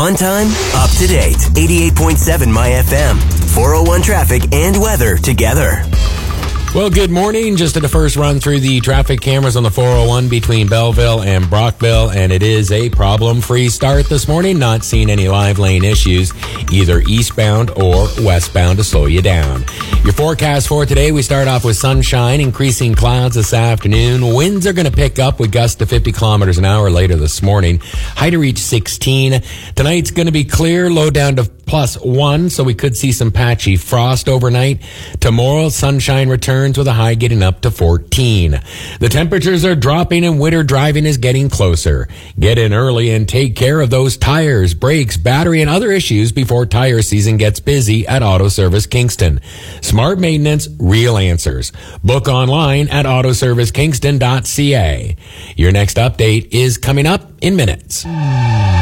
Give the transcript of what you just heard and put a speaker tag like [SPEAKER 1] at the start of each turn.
[SPEAKER 1] On time, up to date. 88.7 My FM. 401 traffic and weather together.
[SPEAKER 2] Well, good morning. Just at the first run through the traffic cameras on the 401 between Belleville and Brockville, and it is a problem-free start this morning. Not seeing any live lane issues, either eastbound or westbound, to slow you down. Your forecast for today, we start off with sunshine, increasing clouds this afternoon. Winds are going to pick up with gusts to 50 kilometers an hour later this morning. High to reach 16. Tonight's going to be clear, low down to +1, so we could see some patchy frost overnight. Tomorrow, sunshine returns with a high getting up to 14. The temperatures are dropping and winter driving is getting closer. Get in early and take care of those tires, brakes, battery, and other issues before tire season gets busy at Auto Service Kingston. Smart maintenance, real answers. Book online at autoservicekingston.ca. Your next update is coming up in minutes.